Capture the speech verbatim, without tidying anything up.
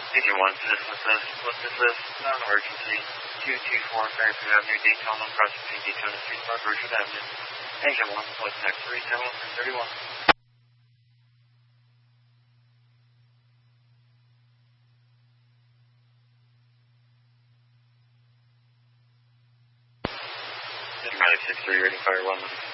Agent one, this is this, what is this? Non-emergency. two two four Fairfield Avenue, Daytona, prosecuting Daytona Street, Park, Orchard Avenue. Agent one, what's next? three seven one three thirty-one. Dramatic six three, rating fire one.